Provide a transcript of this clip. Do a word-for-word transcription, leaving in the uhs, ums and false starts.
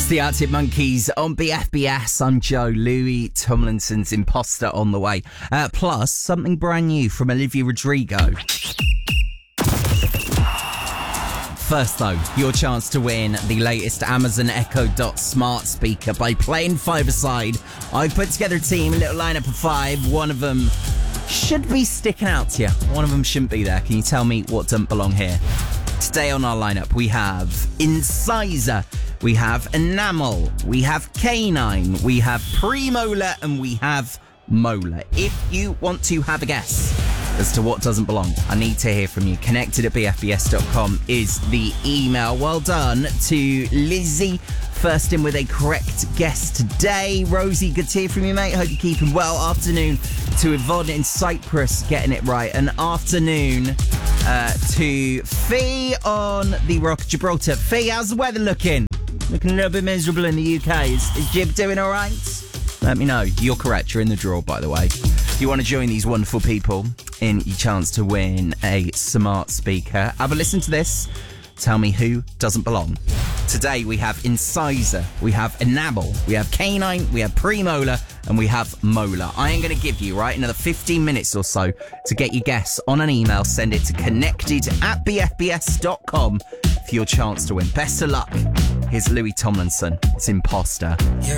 The Arctic Monkeys on B F B S. I'm Joe. Louis Tomlinson's Imposter on the way. Uh, plus, something brand new from Olivia Rodrigo. First, though, your chance to win the latest Amazon Echo Dot smart speaker by playing five-a-side. I've put together a team, a little lineup of five. One of them should be sticking out to you. One of them shouldn't be there. Can you tell me what doesn't belong here? Today on our lineup, we have Incisor, we have Enamel, we have Canine, we have Premolar, and we have Molar. If you want to have a guess as to what doesn't belong, I need to hear from you. Connected at b f b s dot com is the email. Well done to Lizzie. First in with a correct guess today. Rosie, good to hear from you, mate. Hope you're keeping well. Afternoon to Yvonne in Cyprus, getting it right. An afternoon uh, to Fee on the Rock of Gibraltar. Fee, how's the weather looking? Looking a little bit miserable in the U K. Is, is Jib doing all right? Let me know. You're correct. You're in the draw, by the way. If you want to join these wonderful people in your chance to win a smart speaker, have a listen to this. Tell me who doesn't belong. Today we have Incisor, we have Enamel, we have Canine, we have Premolar, and we have Molar. I am going to give you, right, another fifteen minutes or so to get your guess on an email. Send it to connected at b f b s dot com for your chance to win. Best of luck. Here's Louis Tomlinson. It's Imposter. You're